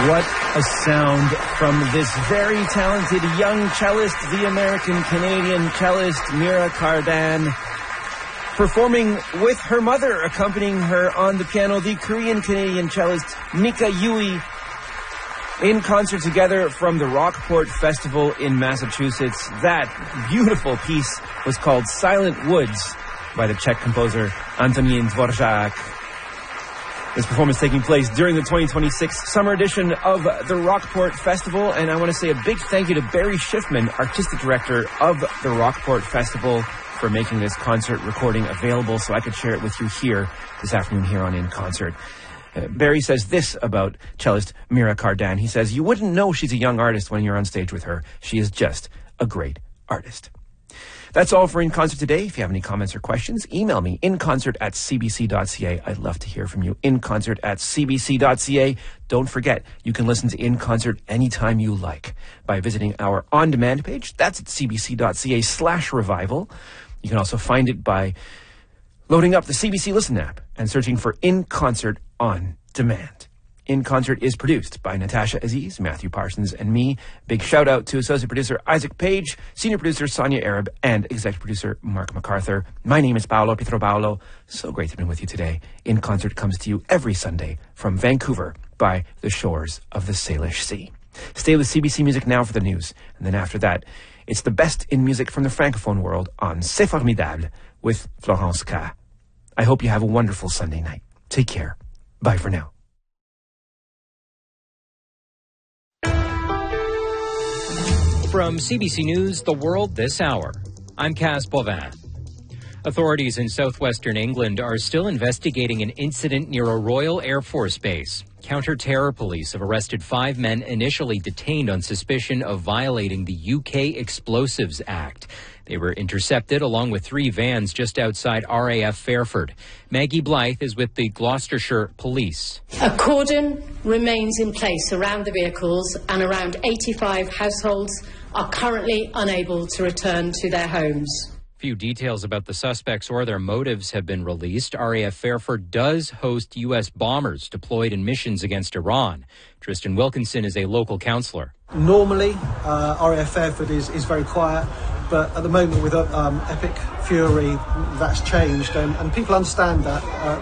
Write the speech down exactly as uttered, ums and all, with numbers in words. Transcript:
What a sound from this very talented young cellist, the American-Canadian cellist Mira Cardan, performing with her mother, accompanying her on the piano, the Korean-Canadian cellist Mika Yui, in concert together from the Rockport Festival in Massachusetts. That beautiful piece was called Silent Woods by the Czech composer Antonín Dvořák. This performance taking place during the twenty twenty-six summer edition of the Rockport Festival. And I want to say a big thank you to Barry Schiffman, artistic director of the Rockport Festival, for making this concert recording available so I could share it with you here this afternoon here on In Concert. Uh, Barry says this about cellist Mira Cardan. He says, "You wouldn't know she's a young artist when you're on stage with her. She is just a great artist." That's all for In Concert today. If you have any comments or questions, email me, inconcert at cbc.ca. I'd love to hear from you, inconcert at cbc.ca. Don't forget, you can listen to In Concert anytime you like by visiting our on-demand page. That's at cbc.ca slash revival. You can also find it by loading up the C B C Listen app and searching for In Concert on Demand. In Concert is produced by Natasha Aziz, Matthew Parsons, and me. Big shout out to associate producer Isaac Page, senior producer Sonia Arab, and executive producer Mark MacArthur. My name is Paolo Pietro Paolo. So great to be with you today. In Concert comes to you every Sunday from Vancouver by the shores of the Salish Sea. Stay with C B C Music now for the news. And then after that, it's the best in music from the Francophone world on C'est Formidable with Florence K. I hope you have a wonderful Sunday night. Take care. Bye for now. From C B C News, The World This Hour, I'm Kaz Bovin. Authorities in southwestern England are still investigating an incident near a Royal Air Force base. Counter-terror police have arrested five men initially detained on suspicion of violating the U K Explosives Act. They were intercepted along with three vans just outside R A F Fairford. Maggie Blythe is with the Gloucestershire Police. A cordon remains in place around the vehicles, and around eighty-five households are currently unable to return to their homes. Few details about the suspects or their motives have been released. R A F Fairford does host U S bombers deployed in missions against Iran. Tristan Wilkinson is a local councillor. Normally, uh, R A F Fairford is, is very quiet, but at the moment with um, Epic Fury, that's changed, and, and people understand that. Uh,